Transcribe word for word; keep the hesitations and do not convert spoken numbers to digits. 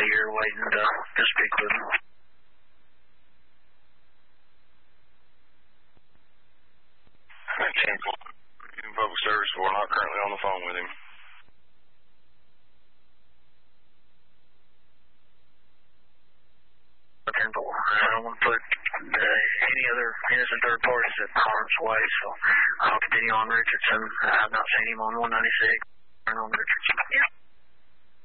be here waiting to, to speak with him. Public service for not currently on the phone with him. I don't want to put uh, any other innocent third parties at harm's way, so I'll continue on Richardson. I've not seen him on one ninety-six. On Richardson. Yeah.